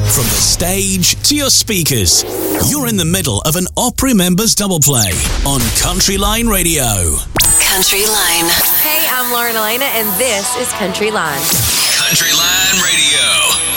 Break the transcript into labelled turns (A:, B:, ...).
A: From the stage to your speakers, you're in the middle of an Opry Members Double Play on Country Line Radio.
B: Country Line.
C: Hey, I'm Lauren Elena, and this is Country Line.
A: Country Line Radio.